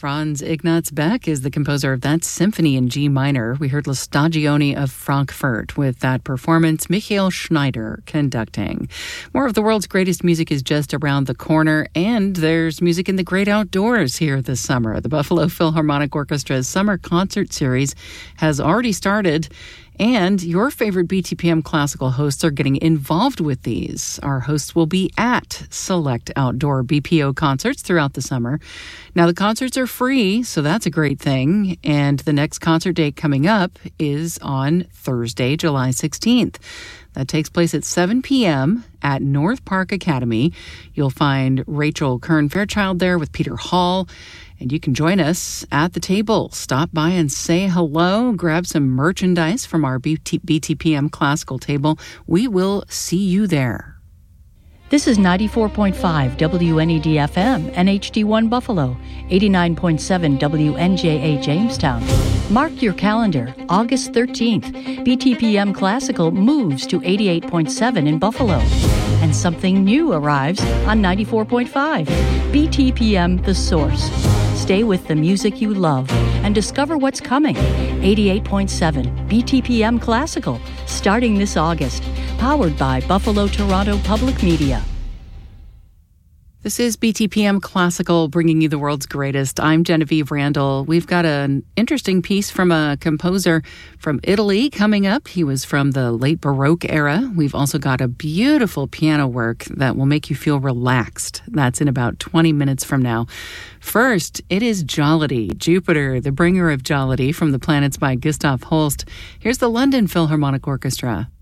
Franz Ignaz Beck is the composer of that symphony in G minor. We heard La Stagione of Frankfurt with that performance, Michael Schneider conducting. More of the world's greatest music is just around the corner, and there's music in the great outdoors here this summer. The Buffalo Philharmonic Orchestra's summer concert series has already started, and your favorite BTPM classical hosts are getting involved with these. Our hosts will be at select outdoor BPO concerts throughout the summer. Now, the concerts are free, so that's a great thing. And the next concert date coming up is on Thursday, July 16th. That takes place at 7 p.m. at North Park Academy. You'll find Rachel Kern-Fairchild there with Peter Hall. And you can join us at the table. Stop by and say hello. Grab some merchandise from our BTPM classical table. We will see you there. This is 94.5 WNED-FM, NHD1 Buffalo, 89.7 WNJA Jamestown. Mark your calendar, August 13th. BTPM Classical moves to 88.7 in Buffalo. And something new arrives on 94.5. BTPM The Source. Stay with the music you love and discover what's coming. 88.7 BTPM Classical, starting this August. Powered by Buffalo Toronto Public Media. This is BTPM Classical, bringing you the world's greatest. I'm Genevieve Randall. We've got an interesting piece from a composer from Italy coming up. He was from the late Baroque era. We've also got a beautiful piano work that will make you feel relaxed. That's in about 20 minutes from now. First, it is Jollity, Jupiter, the bringer of jollity from the planets by Gustav Holst. Here's the London Philharmonic Orchestra.